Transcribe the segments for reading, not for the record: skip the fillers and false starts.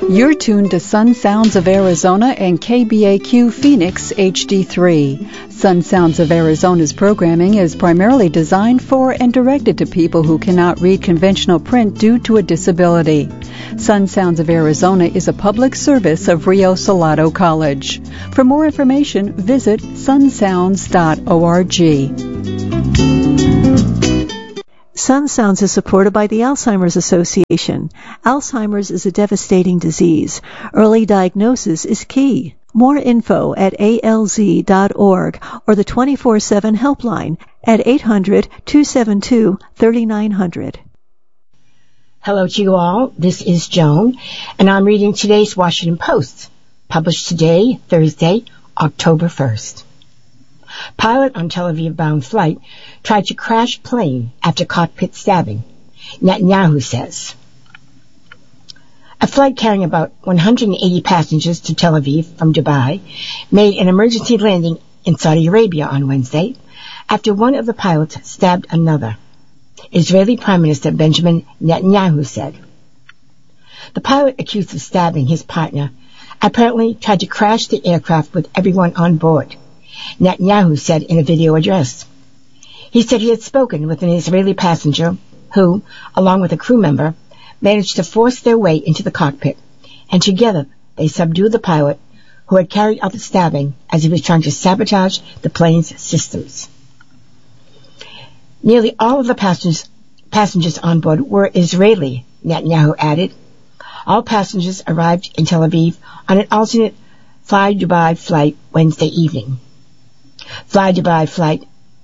You're tuned to Sun Sounds of Arizona and KBAQ Phoenix HD3. Sun Sounds of Arizona's programming is primarily designed for and directed to people who cannot read conventional print due to a disability. Sun Sounds of Arizona is a public service of Rio Salado College. For more information, visit sunsounds.org. Sun Sounds is supported by the Alzheimer's Association. Alzheimer's is a devastating disease. Early diagnosis is key. More info at alz.org or the 24/7 helpline at 800-272-3900. Hello to you all. This is Joan, and I'm reading today's Washington Post, published today, Thursday, October 1st. Pilot on Tel Aviv-bound flight tried to crash plane after cockpit stabbing, Netanyahu says. A flight carrying about 180 passengers to Tel Aviv from Dubai made an emergency landing in Saudi Arabia on Wednesday after one of the pilots stabbed another, Israeli Prime Minister Benjamin Netanyahu said. The pilot accused of stabbing his partner apparently tried to crash the aircraft with everyone on board, Netanyahu said in a video address. He said he had spoken with an Israeli passenger who, along with a crew member, managed to force their way into the cockpit, and together they subdued the pilot who had carried out the stabbing as he was trying to sabotage the plane's systems. Nearly all of the passengers on board were Israeli, Netanyahu added. All passengers arrived in Tel Aviv on an alternate Fly Dubai flight Wednesday evening. Fly Dubai Flight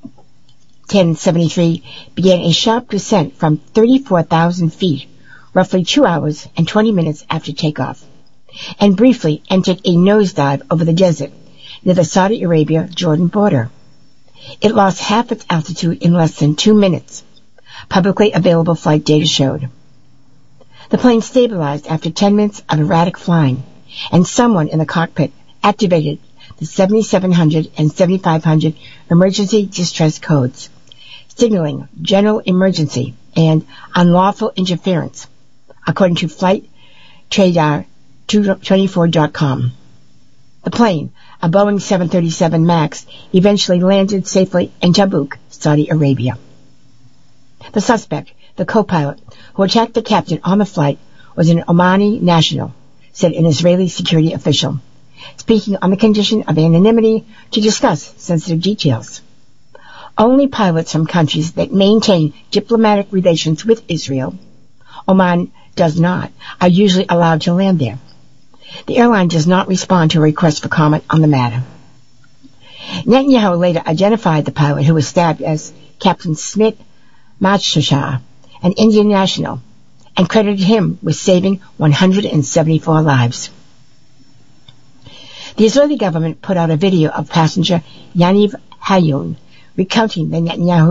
1073 began a sharp descent from 34,000 feet, roughly 2 hours and 20 minutes after takeoff, and briefly entered a nosedive over the desert near the Saudi Arabia-Jordan border. It lost half its altitude in less than 2 minutes, publicly available flight data showed. The plane stabilized after 10 minutes of erratic flying, and someone in the cockpit activated the 7700 and 7500 emergency distress codes, signaling general emergency and unlawful interference, according to FlightRadar24.com. The plane, a Boeing 737 MAX, eventually landed safely in Tabuk, Saudi Arabia. The suspect, the co-pilot, who attacked the captain on the flight, was an Omani national, said an Israeli security official, speaking on the condition of anonymity to discuss sensitive details. Only pilots from countries that maintain diplomatic relations with Israel, Oman does not, are usually allowed to land there. The airline does not respond to a request for comment on the matter. Netanyahu later identified the pilot who was stabbed as Captain Smit Majshashah, an Indian national, and credited him with saving 174 lives. The Israeli government put out a video of passenger Yaniv Hayun recounting the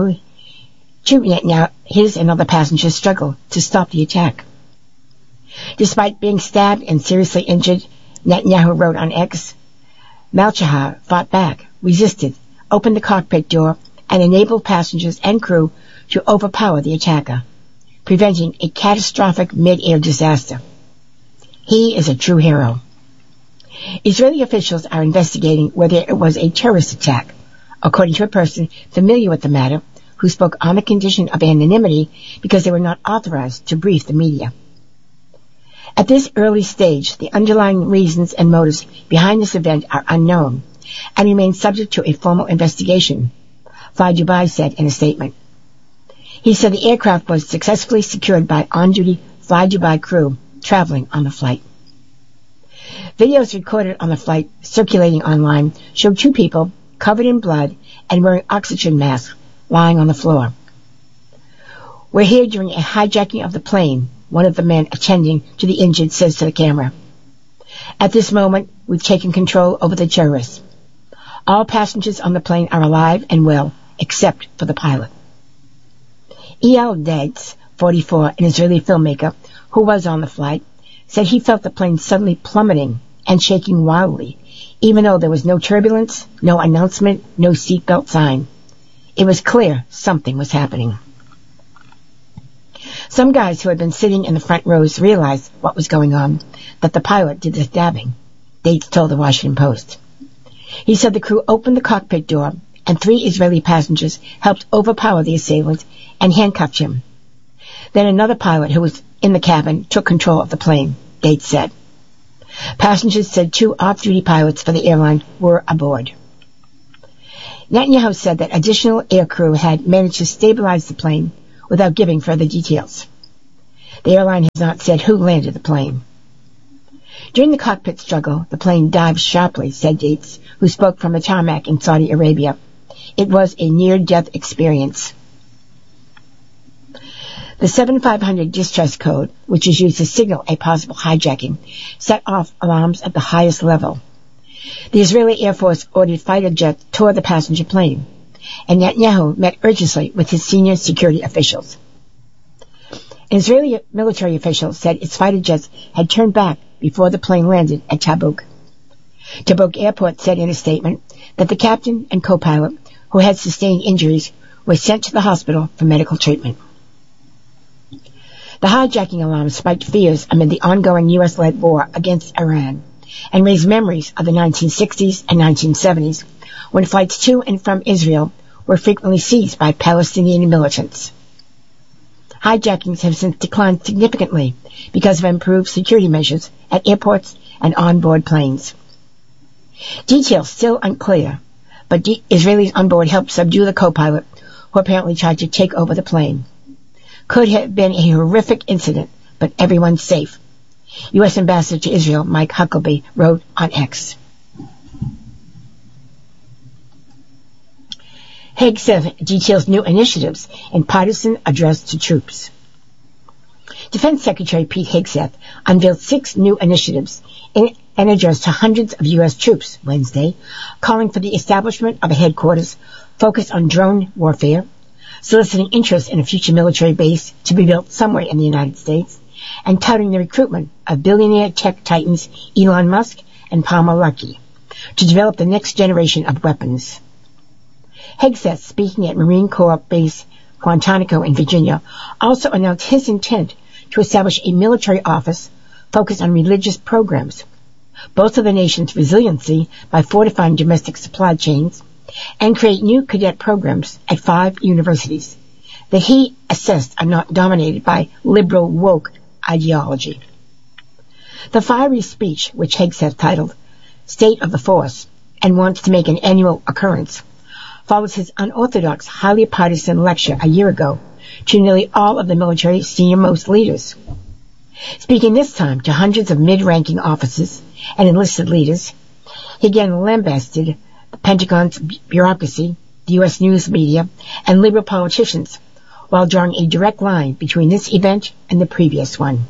his and other passengers' struggle to stop the attack. Despite being stabbed and seriously injured, Netanyahu wrote on X, Malchahar fought back, resisted, opened the cockpit door, and enabled passengers and crew to overpower the attacker, preventing a catastrophic mid-air disaster. He is a true hero. Israeli officials are investigating whether it was a terrorist attack, according to a person familiar with the matter who spoke on the condition of anonymity because they were not authorized to brief the media. At this early stage, the underlying reasons and motives behind this event are unknown and remain subject to a formal investigation, Fly Dubai said in a statement. He said the aircraft was successfully secured by on-duty Fly Dubai crew traveling on the flight. Videos recorded on the flight circulating online show two people covered in blood and wearing oxygen masks lying on the floor. We're here during a hijacking of the plane, one of the men attending to the injured says to the camera. At this moment, we've taken control over the terrorists. All passengers on the plane are alive and well, except for the pilot. Eyal Dags, 44, an Israeli filmmaker who was on the flight, said he felt the plane suddenly plummeting and shaking wildly, even though there was no turbulence, no announcement, no seatbelt sign. It was clear something was happening. Some guys who had been sitting in the front rows realized what was going on, that the pilot did the stabbing, Dates told the Washington Post. He said the crew opened the cockpit door and 3 Israeli passengers helped overpower the assailant and handcuffed him. Then another pilot who was in the cabin took control of the plane, Dates said. Passengers said 2 off-duty pilots for the airline were aboard. Netanyahu said that additional aircrew had managed to stabilize the plane without giving further details. The airline has not said who landed the plane. During the cockpit struggle, the plane dived sharply, said Dates, who spoke from the tarmac in Saudi Arabia. It was a near-death experience. The 7500 distress code, which is used to signal a possible hijacking, set off alarms at the highest level. The Israeli Air Force ordered fighter jets toward the passenger plane, and Netanyahu met urgently with his senior security officials. An Israeli military official said its fighter jets had turned back before the plane landed at Tabuk. Tabuk Airport said in a statement that the captain and co-pilot, who had sustained injuries, were sent to the hospital for medical treatment. The hijacking alarm spiked fears amid the ongoing U.S.-led war against Iran and raised memories of the 1960s and 1970s when flights to and from Israel were frequently seized by Palestinian militants. Hijackings have since declined significantly because of improved security measures at airports and on-board planes. Details still unclear, but Israelis on board helped subdue the co-pilot, who apparently tried to take over the plane. Could have been a horrific incident, but everyone's safe. U.S. Ambassador to Israel Mike Huckabee wrote on X. Hegseth details new initiatives in partisan address to troops. Defense Secretary Pete Hegseth unveiled 6 new initiatives in an address to hundreds of U.S. troops Wednesday, calling for the establishment of a headquarters focused on drone warfare, soliciting interest in a future military base to be built somewhere in the United States, and touting the recruitment of billionaire tech titans Elon Musk and Palmer Luckey to develop the next generation of weapons. Hegseth, speaking at Marine Corps Base Guantanamo in Virginia, also announced his intent to establish a military office focused on religious programs, bolster the nation's resiliency by fortifying domestic supply chains, and create new cadet programs at 5 universities that he assessed are not dominated by liberal woke ideology. The fiery speech, which Hegseth titled State of the Force and wants to make an annual occurrence, follows his unorthodox, highly partisan lecture a year ago to nearly all of the military's senior-most leaders. Speaking this time to hundreds of mid-ranking officers and enlisted leaders, he again lambasted the Pentagon's bureaucracy, the U.S. news media, and liberal politicians, while drawing a direct line between this event and the previous one.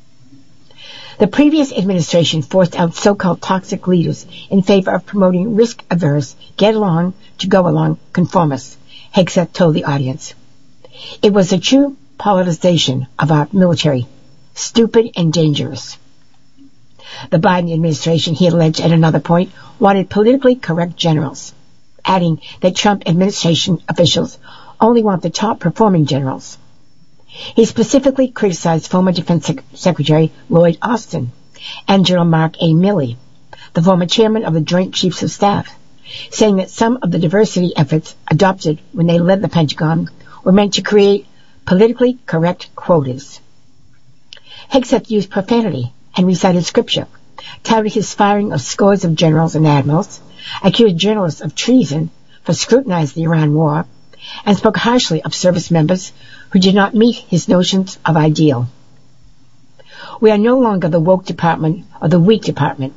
The previous administration forced out so-called toxic leaders in favor of promoting risk-averse, get-along to go-along conformists, Hegseth told the audience. It was a true politicization of our military, stupid and dangerous. The Biden administration, he alleged at another point, wanted politically correct generals, adding that Trump administration officials only want the top-performing generals. He specifically criticized former Defense Secretary Lloyd Austin and General Mark A. Milley, the former chairman of the Joint Chiefs of Staff, saying that some of the diversity efforts adopted when they led the Pentagon were meant to create politically correct quotas. Hegseth used profanity and recited scripture, touted his firing of scores of generals and admirals, accused journalists of treason for scrutinizing the Iran war, and spoke harshly of service members who did not meet his notions of ideal. We are no longer the woke department or the weak department.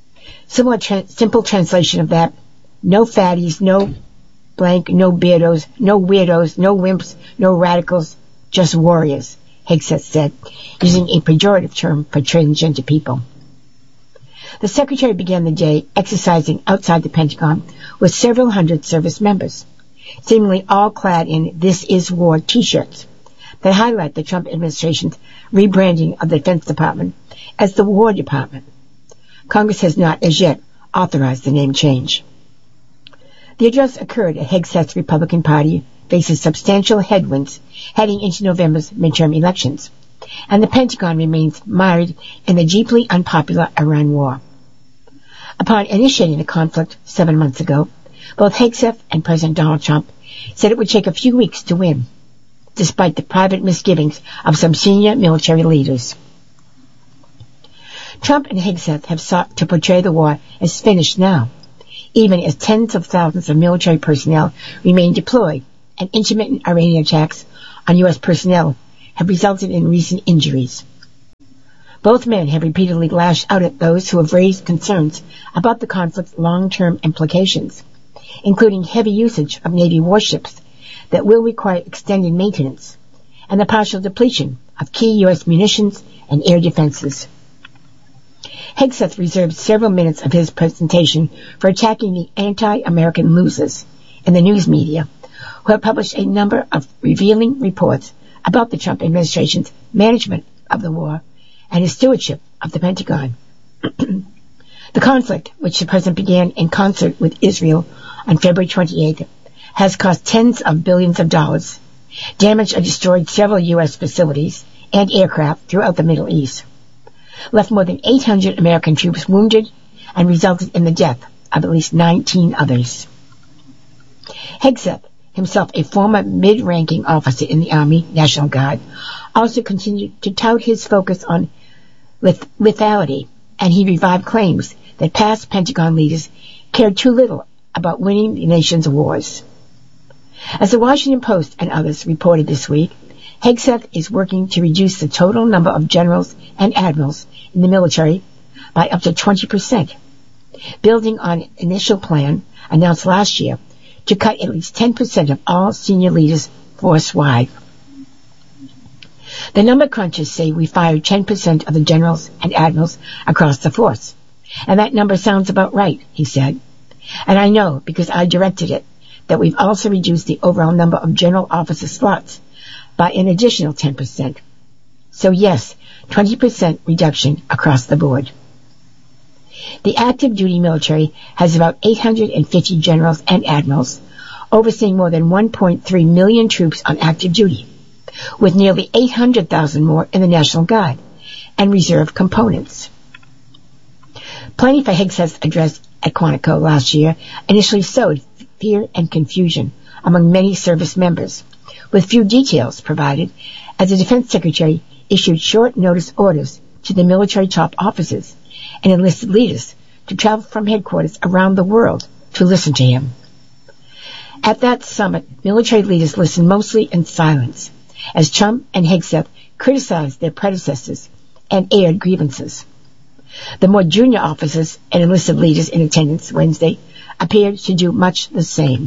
Simple translation of that: no fatties, no blank, no beardos, no weirdos, no wimps, no radicals, just warriors, Hegseth said, using a pejorative term for transgender people. The secretary began the day exercising outside the Pentagon with several hundred service members, seemingly all clad in "This is War" t-shirts that highlight the Trump administration's rebranding of the Defense Department as the War Department. Congress has not as yet authorized the name change. The address occurred at Hegseth's Republican Party faces substantial headwinds heading into November's midterm elections, and the Pentagon remains mired in the deeply unpopular Iran war. Upon initiating the conflict 7 months ago, both Hegseth and President Donald Trump said it would take a few weeks to win, despite the private misgivings of some senior military leaders. Trump and Hegseth have sought to portray the war as finished now, even as tens of thousands of military personnel remain deployed, and intermittent Iranian attacks on U.S. personnel have resulted in recent injuries. Both men have repeatedly lashed out at those who have raised concerns about the conflict's long-term implications, including heavy usage of Navy warships that will require extended maintenance, and the partial depletion of key U.S. munitions and air defenses. Hegseth reserved several minutes of his presentation for attacking the anti-American losers in the news media, who have published a number of revealing reports about the Trump administration's management of the war and his stewardship of the Pentagon. The conflict, which the president began in concert with Israel on February 28th, has cost tens of billions of dollars, damaged or destroyed several U.S. facilities and aircraft throughout the Middle East, left more than 800 American troops wounded, and resulted in the death of at least 19 others. Hegseth, himself a former mid-ranking officer in the Army National Guard, also continued to tout his focus on lethality, and he revived claims that past Pentagon leaders cared too little about winning the nation's wars. As the Washington Post and others reported this week, Hegseth is working to reduce the total number of generals and admirals in the military by up to 20%, building on an initial plan announced last year to cut at least 10% of all senior leaders force-wide. The number crunchers say we fired 10% of the generals and admirals across the force, and that number sounds about right, he said. And I know, because I directed it, that we've also reduced the overall number of general officer slots by an additional 10%. So yes, 20% reduction across the board. The active duty military has about 850 generals and admirals, overseeing more than 1.3 million troops on active duty, with nearly 800,000 more in the National Guard and reserve components. Planning for Hegseth's address at Quantico last year initially sowed fear and confusion among many service members, with few details provided as the Defense Secretary issued short notice orders to the military top officers and enlisted leaders to travel from headquarters around the world to listen to him. At that summit, military leaders listened mostly in silence, as Trump and Hegseth criticized their predecessors and aired grievances. The more junior officers and enlisted leaders in attendance Wednesday appeared to do much the same.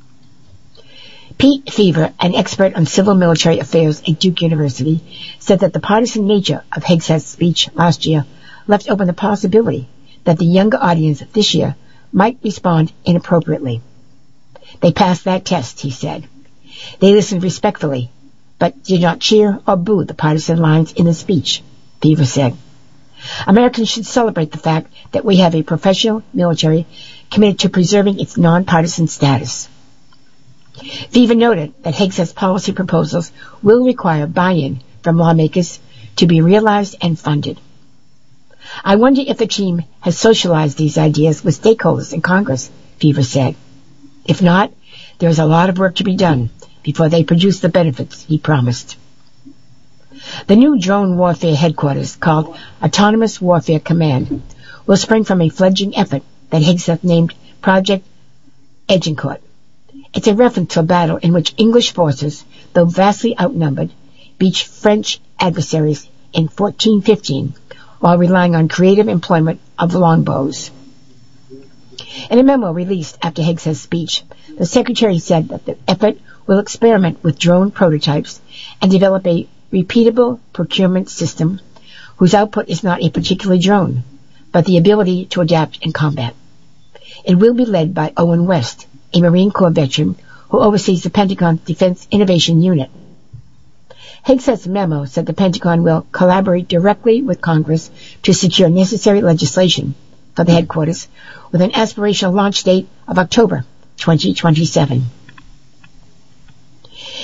Pete Feaver, an expert on civil military affairs at Duke University, said that the partisan nature of Hegseth's speech last year left open the possibility that the younger audience this year might respond inappropriately. They passed that test, he said. They listened respectfully, but did not cheer or boo the partisan lines in the speech, Feaver said. Americans should celebrate the fact that we have a professional military committed to preserving its nonpartisan status. Feaver noted that Hegseth's policy proposals will require buy-in from lawmakers to be realized and funded. I wonder if the team has socialized these ideas with stakeholders in Congress, Feaver said. If not, there is a lot of work to be done before they produce the benefits he promised. The new drone warfare headquarters, called Autonomous Warfare Command, will spring from a fledgling effort that Hegseth named Project Agincourt. It's a reference to a battle in which English forces, though vastly outnumbered, beat French adversaries in 1415 while relying on creative employment of longbows. In a memo released after Hegseth's speech, the Secretary said that the effort will experiment with drone prototypes and develop a repeatable procurement system whose output is not a particular drone, but the ability to adapt in combat. It will be led by Owen West, a Marine Corps veteran who oversees the Pentagon's Defense Innovation Unit. Hegseth's memo said the Pentagon will collaborate directly with Congress to secure necessary legislation for the headquarters with an aspirational launch date of October 2027.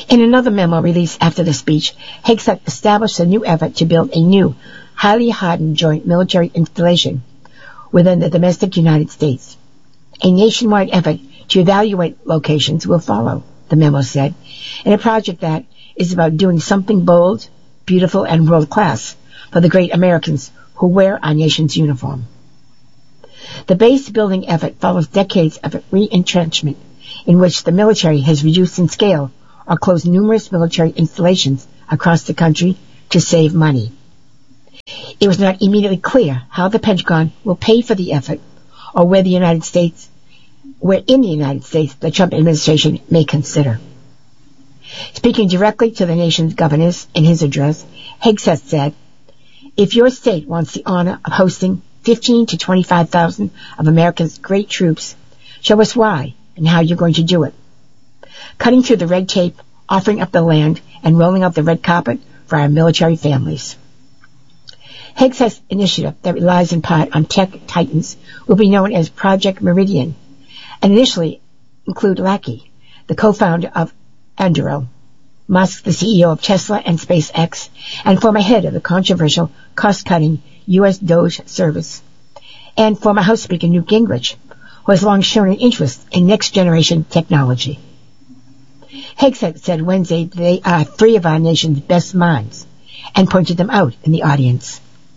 In another memo released after the speech, Hegseth established a new effort to build a new, highly hardened joint military installation within the domestic United States. A nationwide effort to evaluate locations will follow, the memo said, in a project that is about doing something bold, beautiful, and world-class for the great Americans who wear our nation's uniform. The base building effort follows decades of re-entrenchment in which the military has reduced in scale or closed numerous military installations across the country to save money. It was not immediately clear how the Pentagon will pay for the effort or where in the United States the Trump administration may consider. Speaking directly to the nation's governors in his address, Hegseth said, "If your state wants the honor of hosting 15 to 25,000 of America's great troops, show us why and how you're going to do it. Cutting through the red tape, offering up the land, and rolling out the red carpet for our military families." Hegseth's initiative that relies in part on tech titans will be known as Project Meridian, and initially include Lackey, the co-founder of Anduril, Musk, the CEO of Tesla and SpaceX, and former head of the controversial cost-cutting U.S. DOGE service, and former House Speaker Newt Gingrich, who has long shown an interest in next-generation technology. Hegseth said Wednesday they are three of our nation's best minds, and pointed them out in the audience.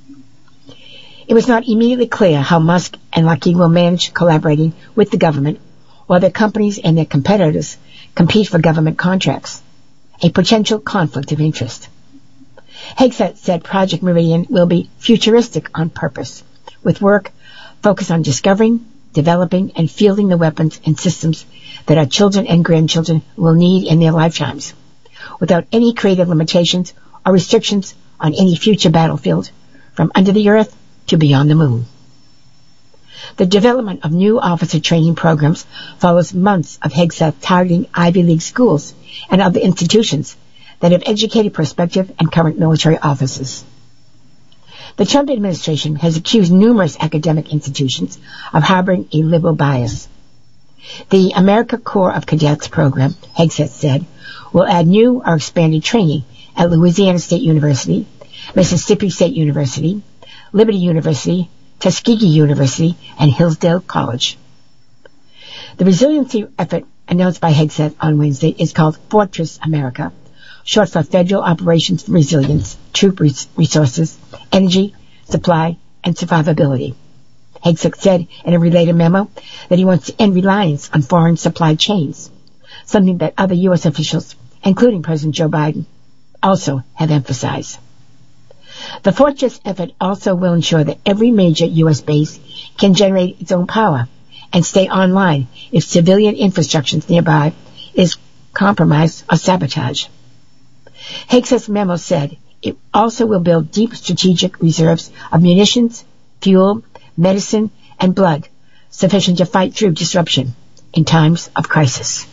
It was not immediately clear how Musk and Lockheed will manage collaborating with the government while their companies and their competitors compete for government contracts, a potential conflict of interest. Hegseth said Project Meridian will be futuristic on purpose, with work focused on discovering, developing, and fielding the weapons and systems that our children and grandchildren will need in their lifetimes, without any creative limitations or restrictions on any future battlefield, from under the earth to beyond the moon. The development of new officer training programs follows months of Hegseth targeting Ivy League schools and other institutions that have educated prospective and current military officers. The Trump administration has accused numerous academic institutions of harboring a liberal bias. The America Corps of Cadets program, Hegseth said, will add new or expanded training at Louisiana State University, Mississippi State University, Liberty University, Tuskegee University, and Hillsdale College. The resiliency effort announced by Hegseth on Wednesday is called Fortress America, short for Federal Operations for Resilience, Troop Resources, Energy, Supply, and Survivability. Hegseth said in a related memo that he wants to end reliance on foreign supply chains, something that other U.S. officials, including President Joe Biden, also have emphasized. The Fortress effort also will ensure that every major U.S. base can generate its own power and stay online if civilian infrastructure nearby is compromised or sabotaged. Hegseth's memo said it also will build deep strategic reserves of munitions, fuel, medicine, and blood sufficient to fight through disruption in times of crisis.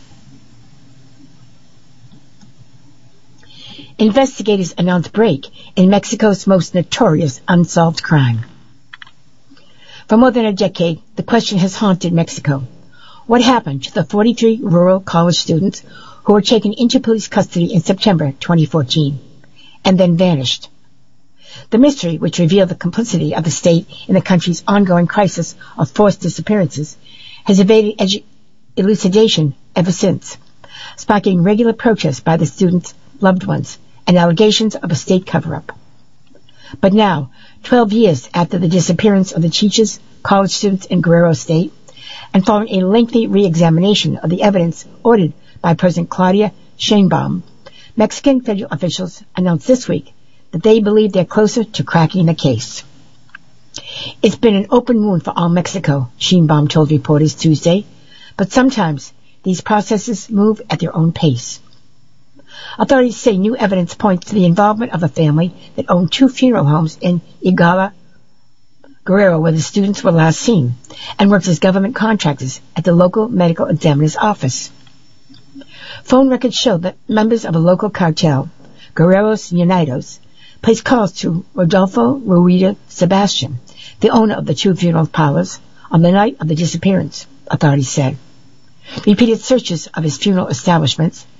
Investigators announce break in Mexico's most notorious unsolved crime. For more than a decade, the question has haunted Mexico. What happened to the 43 rural college students who were taken into police custody in September 2014 and then vanished? The mystery, which revealed the complicity of the state in the country's ongoing crisis of forced disappearances, has evaded elucidation ever since, sparking regular protests by the students' loved ones and allegations of a state cover-up. But now, 12 years after the disappearance of the teachers, college students in Guerrero State, and following a lengthy re-examination of the evidence ordered by President Claudia Sheinbaum, Mexican federal officials announced this week that they believe they're closer to cracking the case. It's been an open wound for all Mexico, Sheinbaum told reporters Tuesday, but sometimes these processes move at their own pace. Authorities say new evidence points to the involvement of a family that owned 2 funeral homes in Iguala, Guerrero, where the students were last seen, and worked as government contractors at the local medical examiner's office. Phone records show that members of a local cartel, Guerreros Unidos, placed calls to Rodolfo Rueda Sebastian, the owner of the 2 funeral parlors, on the night of the disappearance, authorities said. Repeated searches of his funeral establishments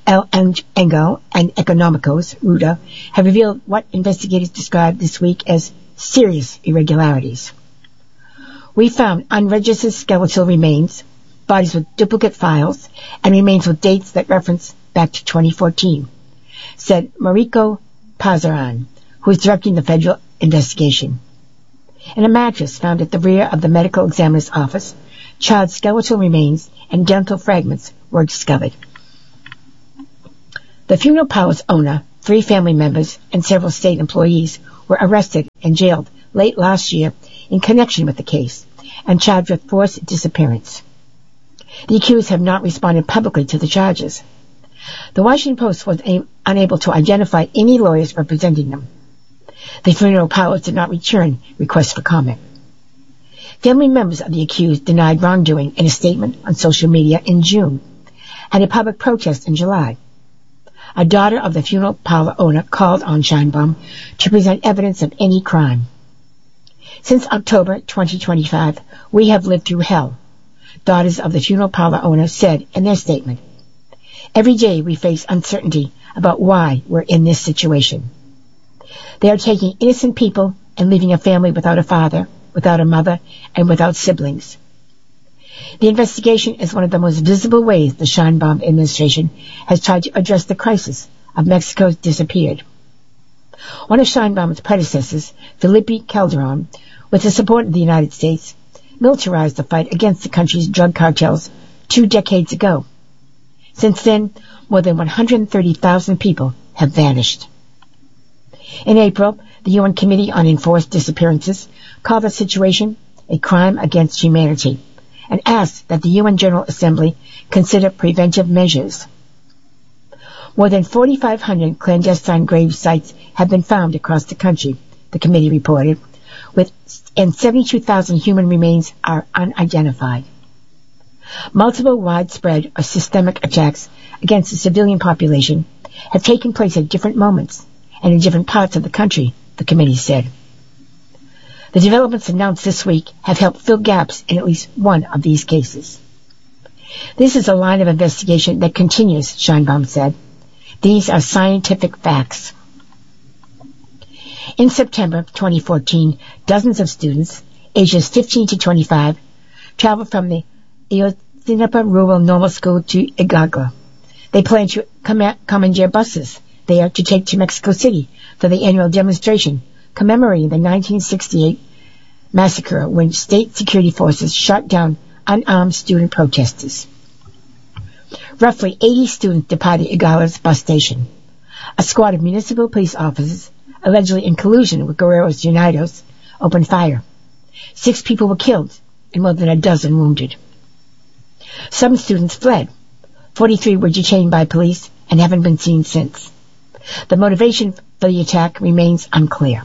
El Engo and Economicos, RUDA, have revealed what investigators described this week as serious irregularities. We found unregistered skeletal remains, bodies with duplicate files, and remains with dates that reference back to 2014, said Mariko Pazaran, who is directing the federal investigation. In a mattress found at the rear of the medical examiner's office, child skeletal remains and dental fragments were discovered. The funeral parlor's owner, 3 family members, and several state employees were arrested and jailed late last year in connection with the case and charged with forced disappearance. The accused have not responded publicly to the charges. The Washington Post was unable to identify any lawyers representing them. The funeral parlors did not return requests for comment. Family members of the accused denied wrongdoing in a statement on social media in June, and a public protest in July. A daughter of the funeral parlor owner called on Sheinbaum to present evidence of any crime. Since October 2025, we have lived through hell, daughters of the funeral parlor owner said in their statement. Every day we face uncertainty about why we're in this situation. They are taking innocent people and leaving a family without a father, without a mother, and without siblings. The investigation is one of the most visible ways the Sheinbaum administration has tried to address the crisis of Mexico's disappeared. One of Sheinbaum's predecessors, Felipe Calderon, with the support of the United States, militarized the fight against the country's drug cartels 2 decades ago. Since then, more than 130,000 people have vanished. In April, the UN Committee on Enforced Disappearances called the situation a crime against humanity and asked that the UN General Assembly consider preventive measures. More than 4,500 clandestine grave sites have been found across the country, the committee reported, and 72,000 human remains are unidentified. Multiple widespread or systemic attacks against the civilian population have taken place at different moments and in different parts of the country, the committee said. The developments announced this week have helped fill gaps in at least one of these cases. This is a line of investigation that continues, Sheinbaum said. These are scientific facts. In September 2014, dozens of students, ages 15 to 25, traveled from the Ayotzinapa Rural Normal School to Igagla. They plan to commandeer buses there to take to Mexico City for the annual demonstration commemorating the 1968 massacre when state security forces shot down unarmed student protesters. Roughly 80 students departed Igala's bus station. A squad of municipal police officers, allegedly in collusion with Guerreros Unidos, opened fire. 6 people were killed and more than a dozen wounded. Some students fled. 43 were detained by police and haven't been seen since. The motivation for the attack remains unclear.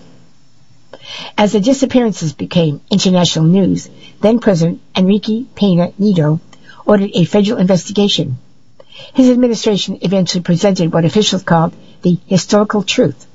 As the disappearances became international news, then-President Enrique Peña Nieto ordered a federal investigation. His administration eventually presented what officials called the historical truth.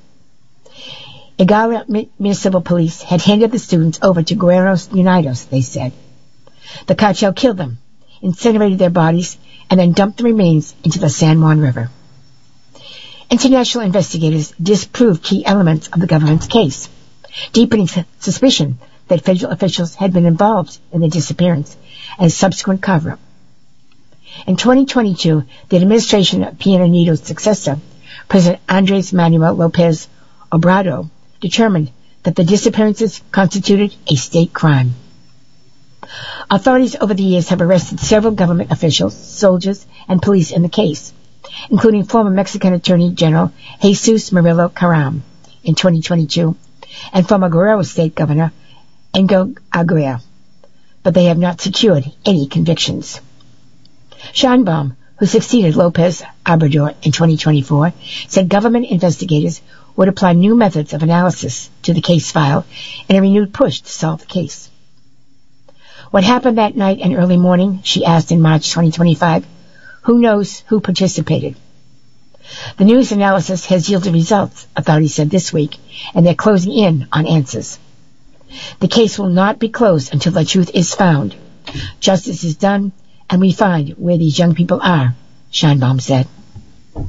Igala Municipal Police had handed the students over to Guerreros Unidos, they said. The cartel killed them, incinerated their bodies, and then dumped the remains into the San Juan River. International investigators disproved key elements of the government's case, deepening suspicion that federal officials had been involved in the disappearance and subsequent cover-up. In 2022, the administration of Peña Nieto's successor, President Andrés Manuel López Obrador, determined that the disappearances constituted a state crime. Authorities over the years have arrested several government officials, soldiers, and police in the case, including former Mexican Attorney General Jesus Murillo Caram in 2022 and former Guerrero State Governor Engo Aguirre, but they have not secured any convictions. Sheinbaum, who succeeded López Obrador in 2024, said government investigators would apply new methods of analysis to the case file in a renewed push to solve the case. What happened that night and early morning, she asked in March 2025, who knows who participated? The news analysis has yielded results, authorities said this week, and they're closing in on answers. The case will not be closed until the truth is found. Justice is done, and we find where these young people are, Sheinbaum said.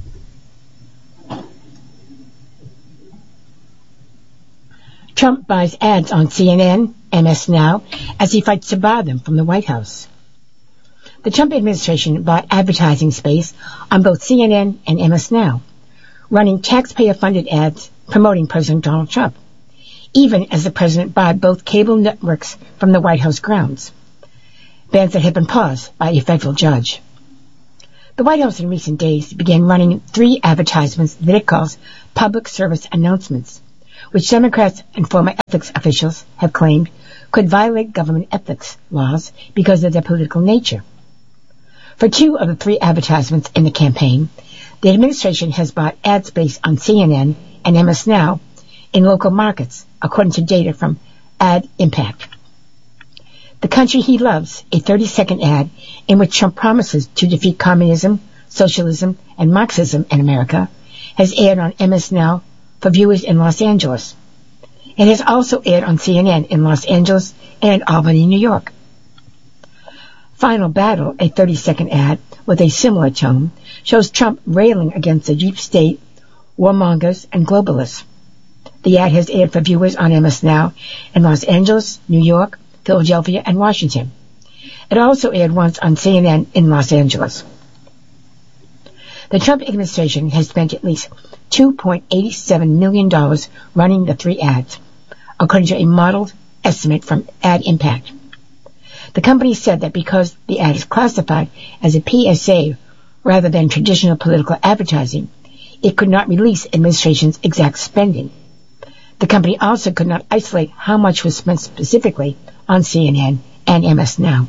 Trump buys ads on CNN, MS Now, as he fights to bar them from the White House. The Trump administration bought advertising space on both CNN and MS Now, running taxpayer-funded ads promoting President Donald Trump, even as the president barred both cable networks from the White House grounds, bans that had been paused by a federal judge. The White House in recent days began running 3 advertisements that it calls public service announcements, which Democrats and former ethics officials have claimed could violate government ethics laws because of their political nature. For 2 of the 3 advertisements in the campaign, the administration has bought ad space on CNN and MS Now in local markets, according to data from Ad Impact. The Country He Loves, a 30-second ad in which Trump promises to defeat communism, socialism, and Marxism in America, has aired on MS Now for viewers in Los Angeles. It has also aired on CNN in Los Angeles and Albany, New York. Final Battle, a 30-second ad with a similar tone, shows Trump railing against the deep state, warmongers, and globalists. The ad has aired for viewers on MS Now in Los Angeles, New York, Philadelphia, and Washington. It also aired once on CNN in Los Angeles. The Trump administration has spent at least $2.87 million running the 3 ads, according to a modeled estimate from Ad Impact. The company said that because the ad is classified as a PSA rather than traditional political advertising, it could not release administration's exact spending. The company also could not isolate how much was spent specifically on CNN and MS Now.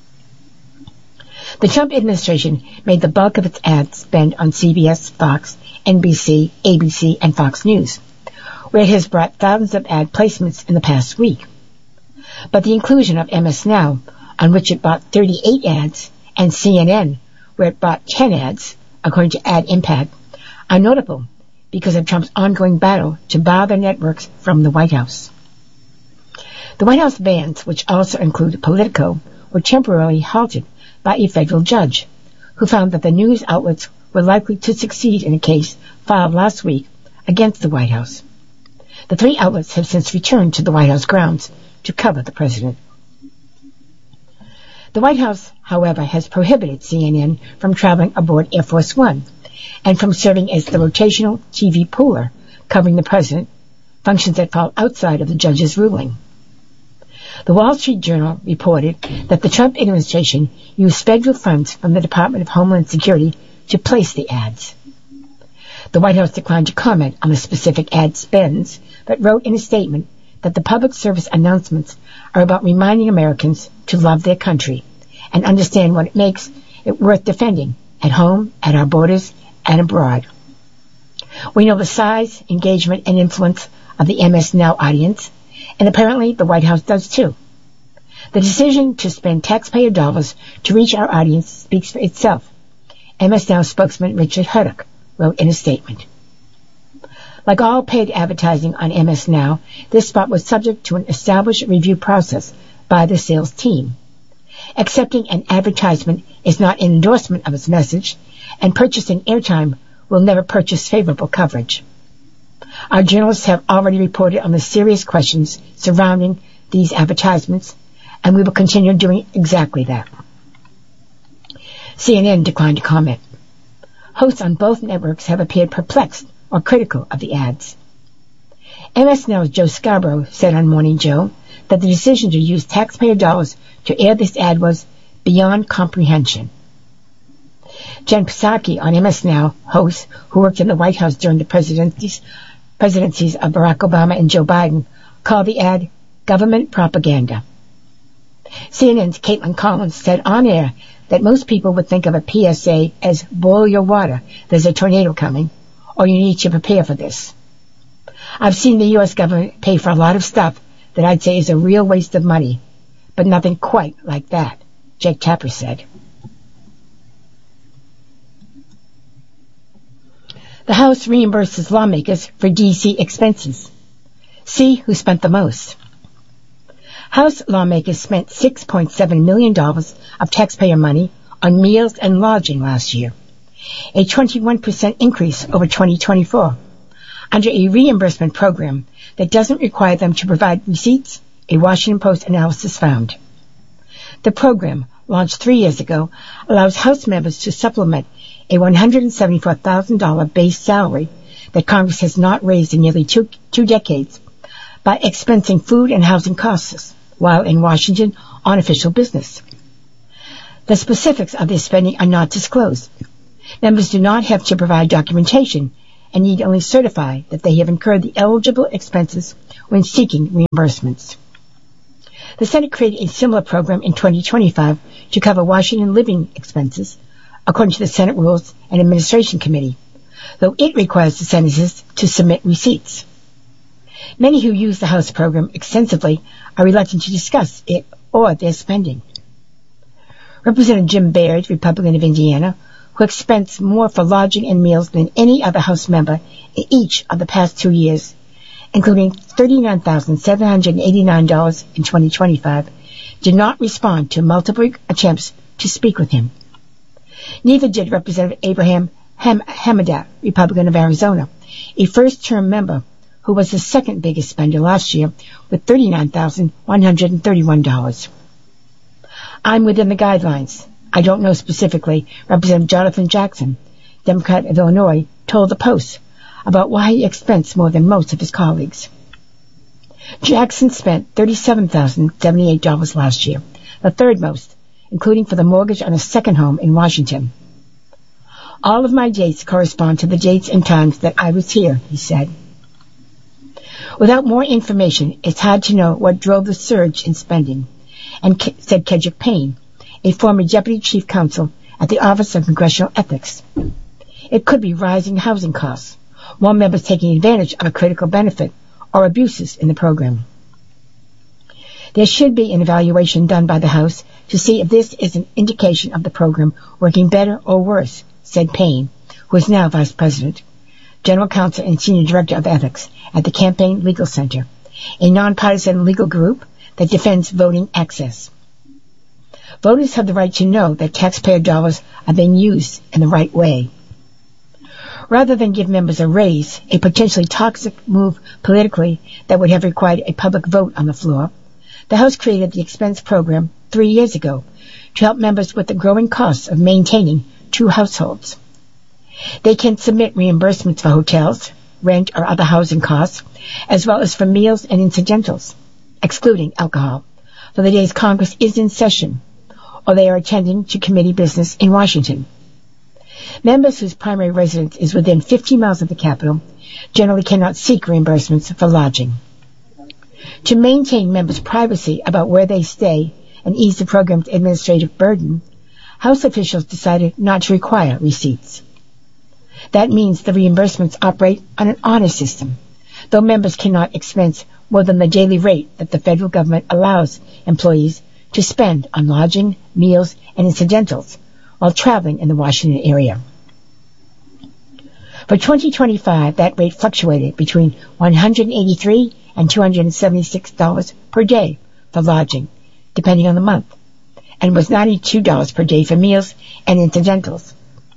The Trump administration made the bulk of its ad spend on CBS, Fox, NBC, ABC, and Fox News, where it has brought thousands of ad placements in the past week. But the inclusion of MS Now, on which it bought 38 ads, and CNN, where it bought 10 ads, according to Ad Impact, are notable because of Trump's ongoing battle to bar the networks from the White House. The White House bans, which also include Politico, were temporarily halted by a federal judge, who found that the news outlets were likely to succeed in a case filed last week against the White House. The 3 outlets have since returned to the White House grounds to cover the president. The White House, however, has prohibited CNN from traveling aboard Air Force One and from serving as the rotational TV pooler covering the president, functions that fall outside of the judge's ruling. The Wall Street Journal reported that the Trump administration used federal funds from the Department of Homeland Security to place the ads. The White House declined to comment on the specific ad spends, but wrote in a statement that the public service announcements are about reminding Americans to love their country and understand what it makes it worth defending at home, at our borders, and abroad. We know the size, engagement, and influence of the MS Now audience, and apparently the White House does too. The decision to spend taxpayer dollars to reach our audience speaks for itself, MS Now spokesman Richard Hurdock wrote in a statement. Like all paid advertising on MS Now, this spot was subject to an established review process by the sales team. Accepting an advertisement is not an endorsement of its message, and purchasing airtime will never purchase favorable coverage. Our journalists have already reported on the serious questions surrounding these advertisements, and we will continue doing exactly that. CNN declined to comment. Hosts on both networks have appeared perplexed or critical of the ads. MS Now's Joe Scarborough said on Morning Joe that the decision to use taxpayer dollars to air this ad was beyond comprehension. Jen Psaki on MS Now, host who worked in the White House during the presidencies of Barack Obama and Joe Biden, called the ad government propaganda. CNN's Caitlin Collins said on air that most people would think of a PSA as boil your water, there's a tornado coming, or you need to prepare for this. I've seen the U.S. government pay for a lot of stuff that I'd say is a real waste of money, but nothing quite like that, Jake Tapper said. The House reimburses lawmakers for D.C. expenses. See who spent the most. House lawmakers spent $6.7 million of taxpayer money on meals and lodging last year, a 21% increase over 2024. Under a reimbursement program that doesn't require them to provide receipts, a Washington Post analysis found. The program, launched 3 years ago, allows House members to supplement a $174,000 base salary that Congress has not raised in nearly two decades by expensing food and housing costs while in Washington on official business. The specifics of their spending are not disclosed. Members do not have to provide documentation and need only certify that they have incurred the eligible expenses when seeking reimbursements. The Senate created a similar program in 2025 to cover Washington living expenses, according to the Senate Rules and Administration Committee, though it requires the senators to submit receipts. Many who use the House program extensively are reluctant to discuss it or their spending. Representative Jim Baird, Republican of Indiana, who expends more for lodging and meals than any other House member in each of the past 2 years, including $39,789 in 2025, did not respond to multiple attempts to speak with him. Neither did Representative Abraham Hamadat, Republican of Arizona, a first-term member who was the second biggest spender last year with $39,131. I'm within the guidelines. I don't know specifically, Representative Jonathan Jackson, Democrat of Illinois, told the Post about why he expensed more than most of his colleagues. Jackson spent $37,078 last year, the third most, including for the mortgage on a second home in Washington. All of my dates correspond to the dates and times that I was here, he said. Without more information, it's hard to know what drove the surge in spending, said Kedrick Payne, a former deputy chief counsel at the Office of Congressional Ethics. It could be rising housing costs, more members taking advantage of a critical benefit, or abuses in the program. There should be an evaluation done by the House to see if this is an indication of the program working better or worse, said Payne, who is now vice president, general counsel and senior director of ethics at the Campaign Legal Center, a nonpartisan legal group that defends voting access. Voters have the right to know that taxpayer dollars are being used in the right way. Rather than give members a raise, a potentially toxic move politically that would have required a public vote on the floor, the House created the expense program 3 years ago to help members with the growing costs of maintaining two households. They can submit reimbursements for hotels, rent, or other housing costs, as well as for meals and incidentals, excluding alcohol, for the days Congress is in session, or they are attending to committee business in Washington. Members whose primary residence is within 50 miles of the Capitol generally cannot seek reimbursements for lodging. To maintain members' privacy about where they stay and ease the program's administrative burden, House officials decided not to require receipts. That means the reimbursements operate on an honor system, though members cannot expense more than the daily rate that the federal government allows employees to spend on lodging, meals, and incidentals while traveling in the Washington area. For 2025, that rate fluctuated between $183 and $276 per day for lodging, depending on the month, and was $92 per day for meals and incidentals.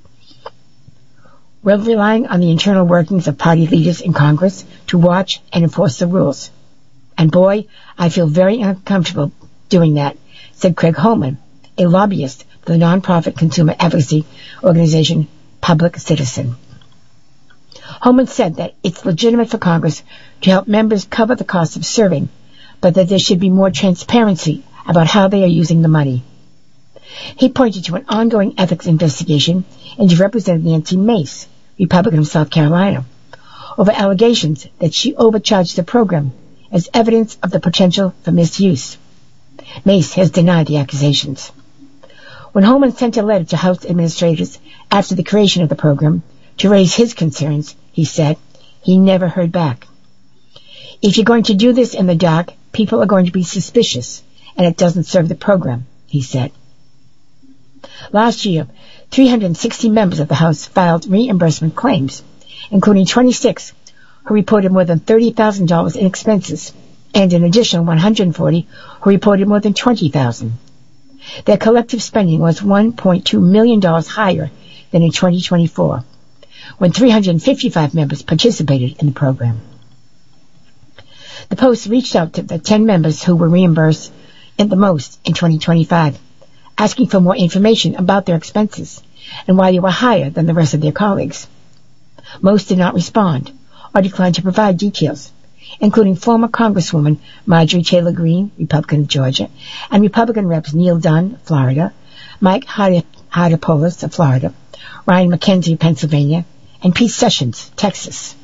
We're relying on the internal workings of party leaders in Congress to watch and enforce the rules. And boy, I feel very uncomfortable doing that, said Craig Holman, a lobbyist for the nonprofit consumer advocacy organization Public Citizen. Holman said that it's legitimate for Congress to help members cover the cost of serving, but that there should be more transparency about how they are using the money. He pointed to an ongoing ethics investigation into Representative Nancy Mace, Republican of South Carolina, over allegations that she overcharged the program as evidence of the potential for misuse. Mace has denied the accusations. When Holman sent a letter to House administrators after the creation of the program to raise his concerns, he said he never heard back. If you're going to do this in the dark, people are going to be suspicious, and it doesn't serve the program, he said. Last year, 360 members of the House filed reimbursement claims, including 26 who reported more than $30,000 in expenses, and an additional 140 who reported more than $20,000. Their collective spending was $1.2 million higher than in 2024, when 355 members participated in the program. The Post reached out to the 10 members who were reimbursed the most in 2025, asking for more information about their expenses and why they were higher than the rest of their colleagues. Most did not respond or declined to provide details, including former Congresswoman Marjorie Taylor Greene, Republican of Georgia, and Republican Reps Neil Dunn, Florida, Mike Hardapoulos of Florida, Ryan McKenzie of Pennsylvania, and Pete Sessions, Texas.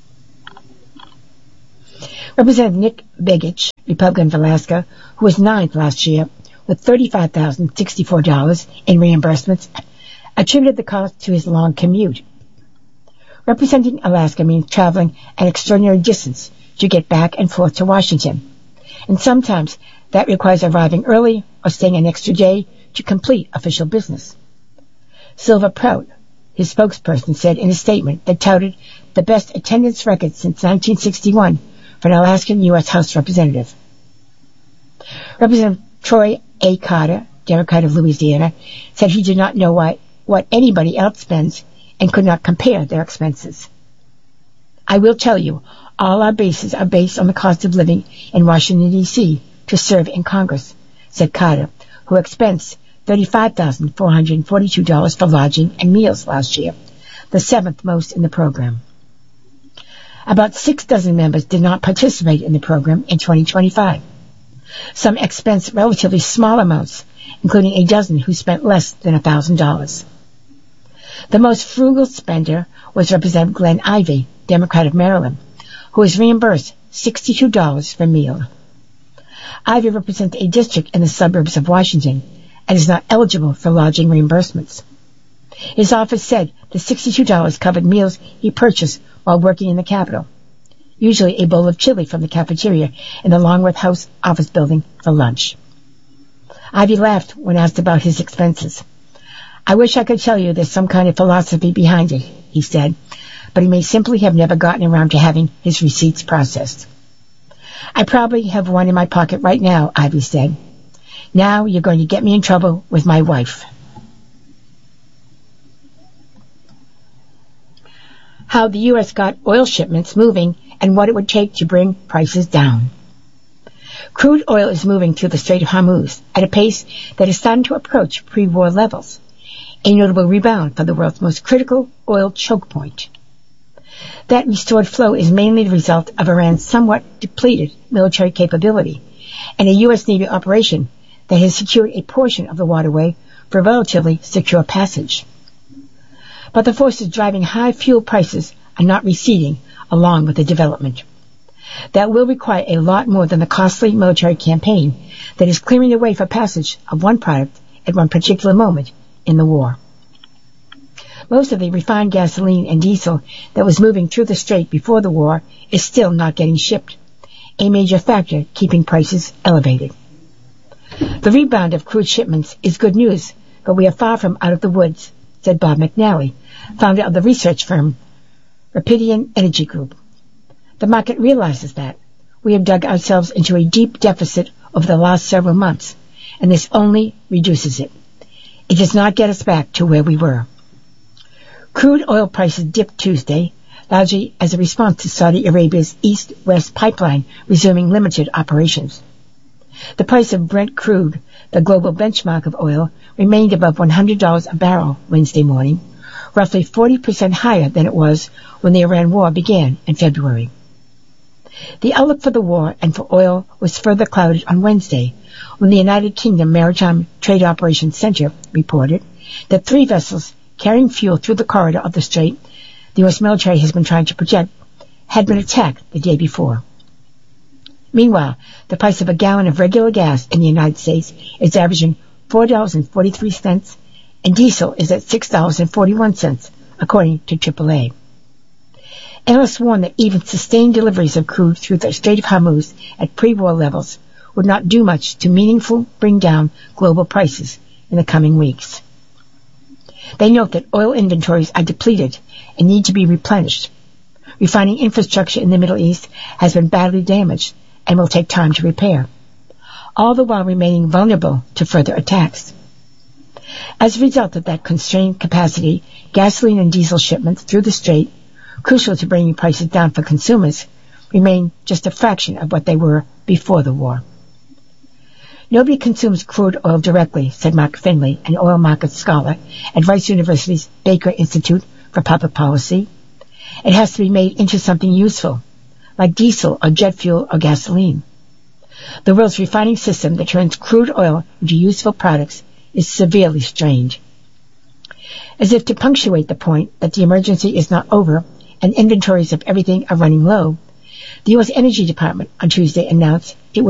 Representative Nick Begich, Republican of Alaska, who was ninth last year with $35,064 in reimbursements, attributed the cost to his long commute. Representing Alaska means traveling an extraordinary distance to get back and forth to Washington, and sometimes that requires arriving early or staying an extra day to complete official business. Silva Prout, his spokesperson, said in a statement that touted the best attendance record since 1961 for an Alaskan U.S. House representative. Representative Troy A. Carter, Democrat of Louisiana, said he did not know what anybody else spends and could not compare their expenses. I will tell you, all our bases are based on the cost of living in Washington, D.C. to serve in Congress, said Carter, who expensed $35,442 for lodging and meals last year, the seventh most in the program. About 6 dozen members did not participate in the program in 2025. Some expensed relatively small amounts, including a dozen who spent less than $1,000. The most frugal spender was Representative Glenn Ivey, Democrat of Maryland, who was reimbursed $62 for a meal. Ivey represents a district in the suburbs of Washington and is not eligible for lodging reimbursements. His office said the $62 covered meals he purchased while working in the Capitol, usually a bowl of chili from the cafeteria in the Longworth House office building for lunch. Ivey laughed when asked about his expenses. I wish I could tell you there's some kind of philosophy behind it, he said, but he may simply have never gotten around to having his receipts processed. I probably have one in my pocket right now, Ivey said. Now you're going to get me in trouble with my wife. How the U.S. got oil shipments moving and what it would take to bring prices down. Crude oil is moving through the Strait of Hormuz at a pace that is starting to approach pre-war levels, a notable rebound for the world's most critical oil choke point. That restored flow is mainly the result of Iran's somewhat depleted military capability and a U.S. Navy operation that has secured a portion of the waterway for relatively secure passage. But the forces driving high fuel prices are not receding along with the development. That will require a lot more than the costly military campaign that is clearing the way for passage of one product at one particular moment in the war. Most of the refined gasoline and diesel that was moving through the strait before the war is still not getting shipped, a major factor keeping prices elevated. The rebound of crude shipments is good news, but we are far from out of the woods, said Bob McNally, founder of the research firm Rapidian Energy Group. The market realizes that. We have dug ourselves into a deep deficit over the last several months, and this only reduces it. It does not get us back to where we were. Crude oil prices dipped Tuesday, largely as a response to Saudi Arabia's East-West pipeline resuming limited operations. The price of Brent crude, the global benchmark of oil, remained above $100 a barrel Wednesday morning, roughly 40% higher than it was when the Iran war began in February. The outlook for the war and for oil was further clouded on Wednesday when the United Kingdom Maritime Trade Operations Center reported that 3 vessels carrying fuel through the corridor of the strait the U.S. military has been trying to protect had been attacked the day before. Meanwhile, the price of a gallon of regular gas in the United States is averaging $4.43, and diesel is at $6.41, according to AAA. Analysts warn that even sustained deliveries of crude through the Strait of Hormuz at pre-war levels would not do much to meaningfully bring down global prices in the coming weeks. They note that oil inventories are depleted and need to be replenished. Refining infrastructure in the Middle East has been badly damaged and will take time to repair, all the while remaining vulnerable to further attacks. As a result of that constrained capacity, gasoline and diesel shipments through the strait, crucial to bringing prices down for consumers, remain just a fraction of what they were before the war. Nobody consumes crude oil directly, said Mark Finley, an oil market scholar at Rice University's Baker Institute for Public Policy. It has to be made into something useful, like diesel or jet fuel or gasoline. The world's refining system that turns crude oil into useful products is severely strained. As if to punctuate the point that the emergency is not over and inventories of everything are running low, the U.S. Energy Department on Tuesday announced it would